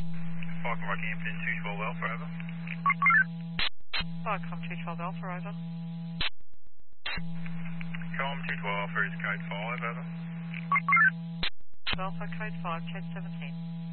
Falcon Rockhampton 212 Alpha, over. Falcon 212 Alpha, over. Com 212 Alpha is code 5, over. Alpha, code 5, 1017.